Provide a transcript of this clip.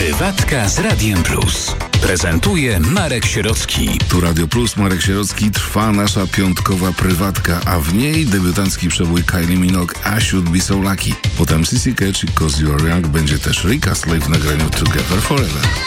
Prywatka z Radiem Plus. Prezentuje Marek Sierocki. Tu Radio Plus, Marek Sierocki. Trwa nasza piątkowa prywatka, a w niej debiutancki przebój Kylie Minogue I Should Be So Lucky. Potem Sissy Catch i 'Cause You Are Young, będzie też Rick Astley w nagraniu Together Forever.